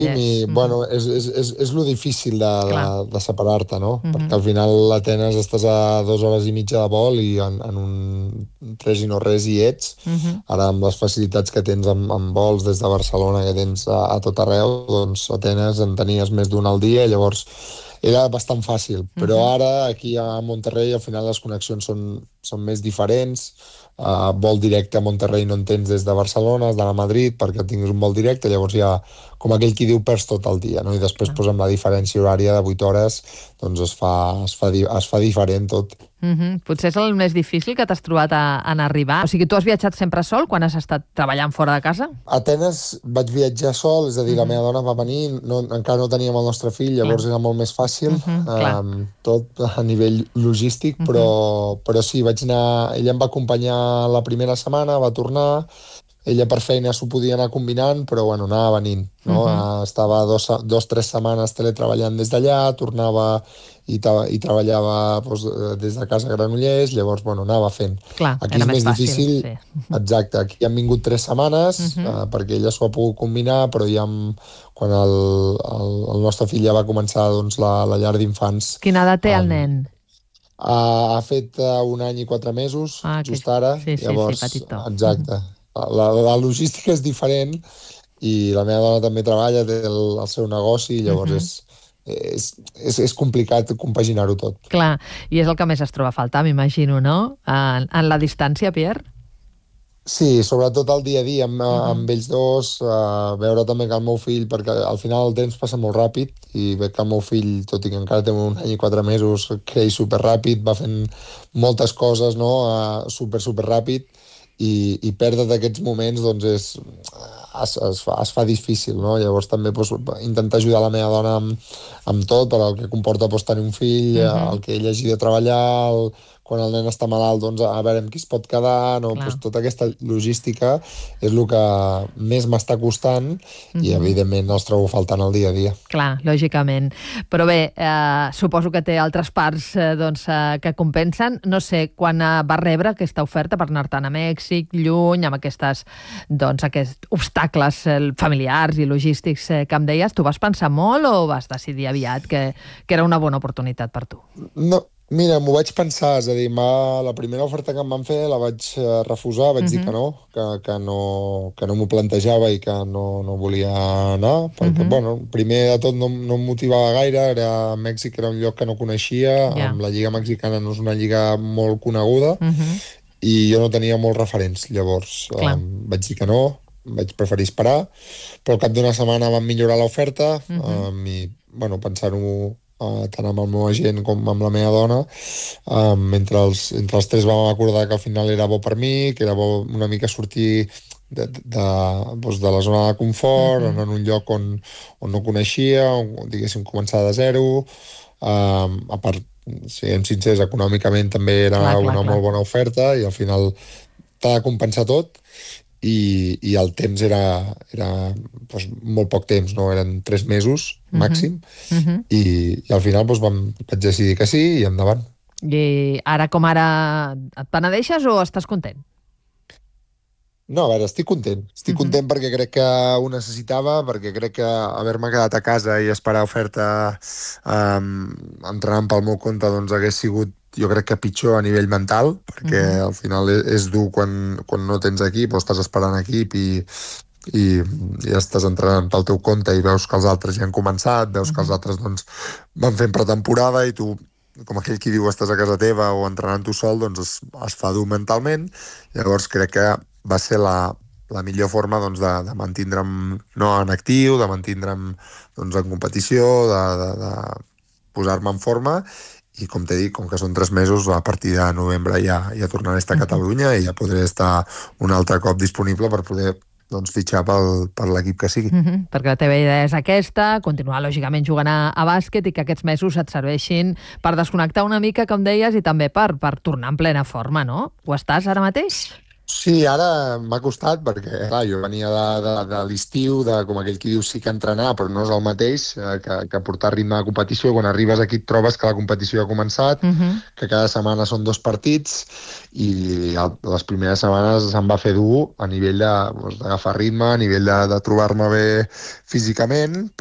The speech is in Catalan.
i, bueno, és lo difícil de separar-te, no? Perquè al final l'Atenes estàs a 2 hores i mitja de vol i en un res i no res hi ets. Ara, amb les facilitats que tens amb vols des de Barcelona, que tens a tot arreu, doncs a Atenes en tenies més d'un al dia, llavors era bastant fàcil. Però ara, aquí a Monterrey, al final les connexions són més diferents. Vol directe a Monterrey no en tens des de Barcelona, has d'anar a Madrid perquè tinguis un vol directe, llavors ja, com aquell qui diu, perds tot el dia, no? I després, amb la diferència horària de 8 hores, doncs es fa diferent tot. Potser és el més difícil que t'has trobat en arribar. O sigui, tu has viatjat sempre sol quan has estat treballant fora de casa? A Atenes vaig viatjar sol, és a dir, la meva dona va venir, encara no teníem el nostre fill, llavors era molt més fàcil, tot a nivell logístic, però sí, vaig anar, ella em va acompanyar la primera setmana, va tornar, ella per feina s'ho podia anar combinant, però bueno, anava venint, no? Estava 2-3 setmanes teletreballant des d'allà, tornava i treballava des de casa a Granollers, llavors, bueno, anava fent. Clar, aquí és més difícil, sí. Exacte, aquí han vingut 3 setmanes, perquè ella s'ho ha pogut combinar, però ja quan el nostre fill ja va començar doncs, la llar d'infants. Quina edat té el nen? Ha fet 1 any i 4 mesos, just ara. Sí, llavors, petitó. Exacte. La logística és diferent i la meva dona també treballa, té el seu negoci, llavors és complicat compaginar-ho tot. Clar, i és el que més es troba a faltar, m'imagino, no? En la distància, Pierre? Sí, sobretot el dia a dia amb ells dos, veure també que el meu fill, perquè al final el temps passa molt ràpid i veig que el meu fill, tot i que encara té 1 any i 4 mesos, creix superràpid, va fent moltes coses, no? super ràpid, i perdre d'aquests moments doncs es fa difícil, no? Llavors també intentar ajudar la meva dona amb tot, per el que comporta tenir un fill, el que ell hagi de treballar, quan el nen està malalt, doncs a veure amb qui es pot quedar, no? Tota aquesta logística és el que més m'està costant i evidentment els trobo faltant al dia a dia. Clar, lògicament. Però bé, suposo que té altres parts que compensen. No sé, quan va rebre aquesta oferta per anar-te'n a Mèxic, lluny, amb aquests obstacles familiars i logístics que em deies, tu vas pensar molt o vas decidir aviat que era una bona oportunitat per tu? No, mira, m'ho vaig pensar, és a dir, la primera oferta que em van fer la vaig refusar, vaig dir que no m'ho plantejava i que no volia anar, perquè, bueno, primer de tot no em motivava gaire, Mèxic era un lloc que no coneixia, amb la Lliga Mexicana no és una lliga molt coneguda, i jo no tenia molts referents, llavors vaig dir que no, vaig preferir esperar, però al cap d'una setmana van millorar l'oferta, i, bueno, pensant-ho tant amb el meu agent com amb la meva dona, entre els tres vam acordar que al final era bo per mi, que era bo una mica sortir de la zona de confort, anar en un lloc on no coneixia, on, diguéssim, començar de zero. A part, siguem sincers, econòmicament també era una molt bona oferta i al final t'ha de compensar tot. I el temps era molt poc temps, no? Eren 3 mesos màxim, i al final vaig decidir que sí i endavant. I ara com ara et penedeixes o estàs content? No, a veure, estic content perquè crec que ho necessitava, perquè crec que haver-me quedat a casa i esperar oferta entrenant pel meu compte doncs hagués sigut, jo crec que pitjor a nivell mental, perquè al final és dur quan no tens equip o estàs esperant equip i estàs entrenant pel teu compte i veus que els altres ja han començat, veus que els altres doncs van fent pretemporada i tu, com aquell qui diu, estàs a casa teva o entrenant tu sol, doncs es fa dur mentalment. Llavors crec que va ser la millor forma doncs, de mantindre'm en actiu, de mantindre'm doncs, en competició, de posar-me en forma, i com t'he dit, com que són 3 mesos, a partir de novembre ja tornaré a estar a Catalunya i ja podré estar un altre cop disponible per poder fitxar per l'equip que sigui. Perquè la teva idea és aquesta, continuar lògicament jugant a bàsquet i que aquests mesos et serveixin per desconnectar una mica, com deies, i també per tornar en plena forma, no? Ho estàs ara mateix? Sí, ara m'ha costat perquè, clar, jo venia de l'estiu, com aquell qui diu sí que entrenar, però no és el mateix que portar ritme de competició. Quan arribes aquí et trobes que la competició ha començat, que cada setmana són 2 partits i les primeres setmanes em va fer dur a nivell d'agafar ritme, a nivell de trobar-me bé físicament,